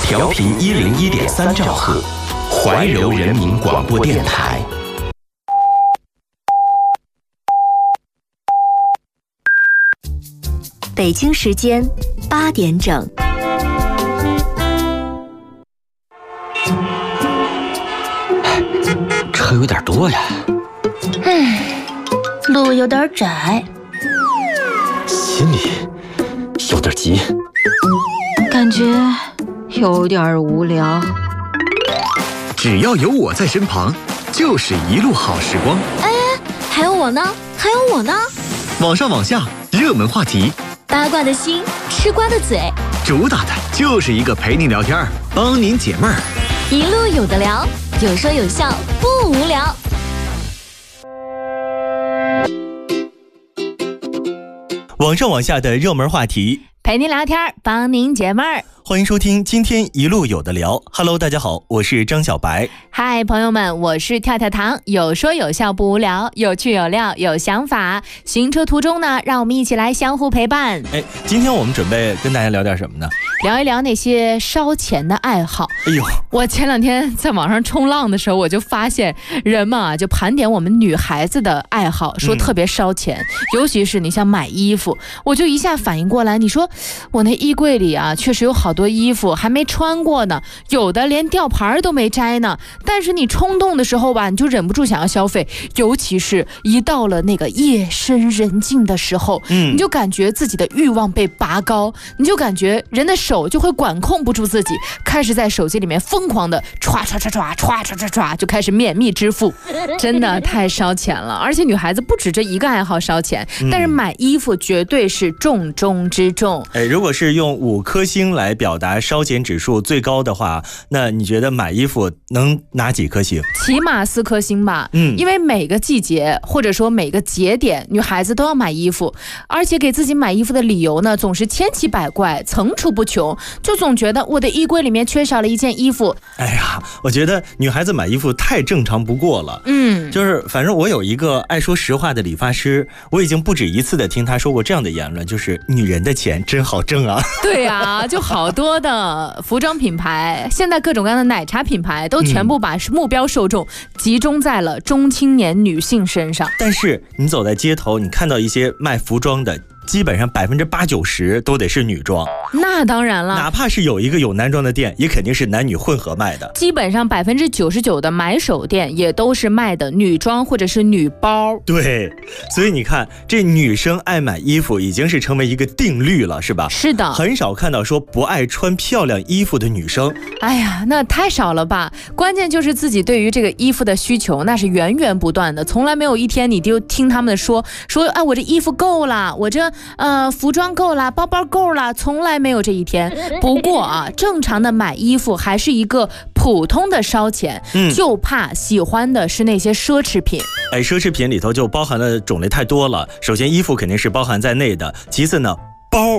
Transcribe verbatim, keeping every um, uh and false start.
调频一零一点三兆赫，怀柔人民广播电台。 北京时间八点整。 车有点多呀。 嗯，路有点窄， 心里有点急， 感觉有点无聊。 只要有我在身旁，就是一路好时光。 哎，还有我呢，还有我呢。 网上网下，热门话题， 八卦的心，吃瓜的嘴， 主打的就是一个陪您聊天，帮您解闷儿。 一路有的聊，有说有笑，不无聊。 网上网下的热门话题， 陪您聊天，帮您解闷儿。 欢迎收听今天一路有的聊。Hello， 大家好，我是张小白。 嗨，朋友们，我是跳跳糖，有说有笑不无聊，有趣有料有想法。行车途中呢，让我们一起来相互陪伴。 哎，今天我们准备跟大家聊点什么呢？ 聊一聊那些烧钱的爱好。 哎呦， 我前两天在网上冲浪的时候，我就发现人们啊，就盘点我们女孩子的爱好，说特别烧钱，嗯、尤其是你像买衣服，我就一下反应过来，你说我那衣柜里啊，确实有好多衣服还没穿过呢，有的连吊牌都没摘呢。但是你冲动的时候吧，你就忍不住想要消费，尤其是一到了那个夜深人静的时候，嗯，你就感觉自己的欲望被拔高，你就感觉人的手就会管控不住自己，开始在手机里面疯狂的唰唰唰唰唰唰唰唰就开始免密支付，真的太烧钱了。而且女孩子不止这一个爱好烧钱，嗯、但是买衣服绝对是重中之重。 哎，如果是用五颗星来表达烧钱指数最高的话，那你觉得买衣服能拿几颗星？ 起码四颗星吧。 嗯， 因为每个季节或者说每个节点，女孩子都要买衣服，而且给自己买衣服的理由呢，总是千奇百怪，层出不穷。就总觉得我的衣柜里面缺少了一件衣服。 哎呀，我觉得女孩子买衣服太正常不过了。 嗯， 就是反正我有一个爱说实话的理发师，我已经不止一次的听他说过这样的言论，就是女人的钱真好挣啊。 对啊，就好多的服装品牌，现在各种各样的奶茶品牌都全部把目标受众集中在了中青年女性身上。 但是你走在街头，你看到一些卖服装的，基本上百分之八九十都得是女装。 那当然了， 哪怕是有一个有男装的店，也肯定是男女混合卖的。 基本上百分之九十九的买手店也都是卖的女装或者是女包。 对，所以你看，这女生爱买衣服已经是成为一个定律了，是吧？ 是的， 很少看到说不爱穿漂亮衣服的女生。 哎呀，那太少了吧？关键就是自己对于这个衣服的需求，那是源源不断的，从来没有一天你就听他们说说，哎，我这衣服够了，我这呃服装够了，包包够了，从来没有这一天。不过啊，正常的买衣服还是一个普通的烧钱，嗯，就怕喜欢的是那些奢侈品。 哎，奢侈品里头就包含的种类太多了。首先，衣服肯定是包含在内的，其次呢，包